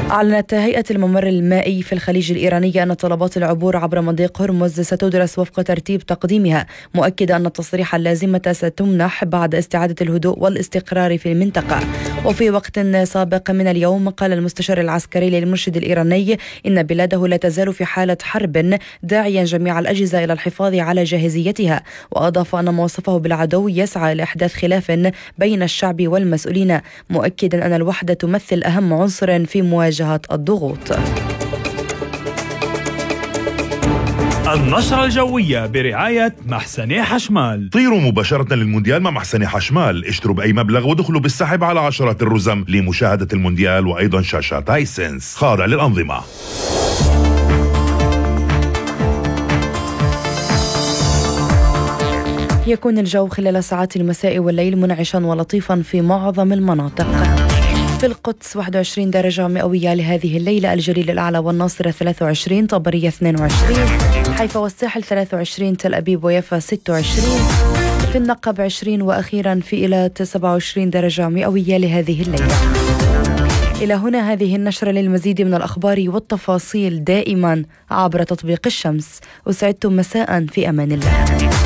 أعلنت هيئة الممر المائي في الخليج الإيراني أن طلبات العبور عبر مضيق هرمز ستدرس وفق ترتيب تقديمها، مؤكدة أن التصريح اللازمة ستمنح بعد استعادة الهدوء والاستقرار في المنطقة. وفي وقت سابق من اليوم قال المستشار العسكري للمرشد الإيراني إن بلاده لا تزال في حالة حرب، داعيا جميع الأجهزة إلى الحفاظ على جاهزيتها. وأضاف أن ما وصفه بالعدو يسعى لإحداث خلاف بين الشعب والمسؤولين، مؤكدا أن الوحدة تمثل أهم عنصر في مواجهة الضغوط. النشرة الجوية برعاية محسني حشمال. طيروا مباشرة للمونديال مع محسني حشمال، اشتروا بأي مبلغ ودخلوا بالسحب على عشرات الرزم لمشاهدة المونديال وأيضا شاشات هايسنس خاضع للأنظمة. يكون الجو خلال ساعات المساء والليل منعشا ولطيفا في معظم المناطق. في القدس 21 درجة مئوية لهذه الليلة، الجليل الأعلى والناصرة 23، طبرية 22، حيفا والساحل 23، تل أبيب ويافا 26، في النقب 20، وأخيرا في إيلات 27 درجة مئوية لهذه الليلة. إلى هنا هذه النشرة. للمزيد من الأخبار والتفاصيل دائما عبر تطبيق الشمس. أسعدتم مساء، في أمان الله.